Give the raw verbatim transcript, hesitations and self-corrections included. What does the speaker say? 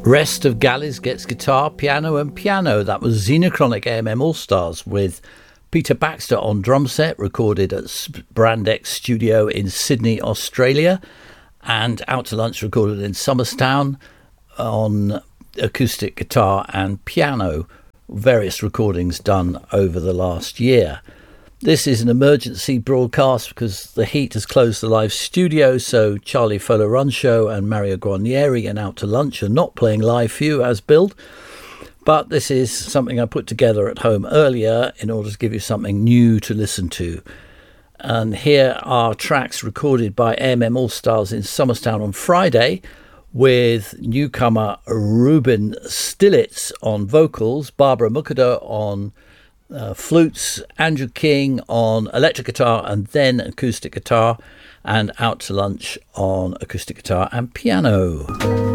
Rest of Galleys gets guitar, piano and piano. That was Xenochronic A M M All-Stars with Peter Baxter on drum set, recorded at Brandex Studio in Sydney, Australia, and Out to Lunch, recorded in Somerstown on acoustic guitar and piano. Various recordings done over the last year. This is an emergency broadcast because the heat has closed the live studio, so Charlie Folarunsho and Mario Guarnieri and Out to Lunch are not playing live for you as billed. But this is something I put together at home earlier in order to give you something new to listen to. And here are tracks recorded by A M M All-Stars in Somerstown on Friday, with newcomer Ruben Stillitz on vocals, Barbara Mukada on Uh, flutes, Andrew King on electric guitar and then acoustic guitar, and Out to Lunch on acoustic guitar and piano.